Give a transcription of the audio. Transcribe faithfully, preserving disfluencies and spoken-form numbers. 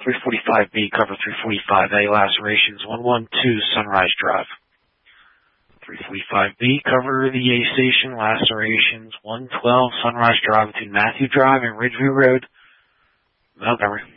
three forty-five B, cover three forty-five A, lacerations, one one two Sunrise Drive. three forty-five B, cover the A station, lacerations, one twelve Sunrise Drive between Matthew Drive and Ridgeview Road, Montgomery.